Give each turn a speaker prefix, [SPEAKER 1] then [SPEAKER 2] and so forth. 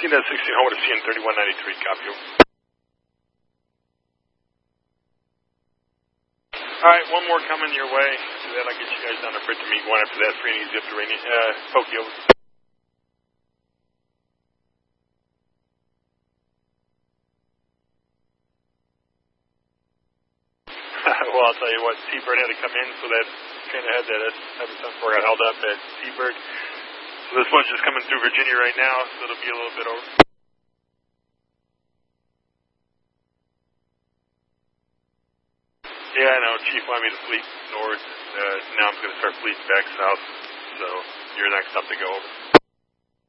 [SPEAKER 1] 16 home to CN 3193, copy. Alright, one more coming your way. After that, I'll get you guys down to Brit to meet one. After that, free and easy up to Rainy, Tokyo. Well, I'll tell you what, T-Bird had to come in, so that train ahead that S774 got held up at T-Bird. So this one's just coming through Virginia right now, so it'll be a little bit over. Yeah, I know. Chief wanted me to fleet north. Now I'm going to start fleeting back south. So you're next up to go over.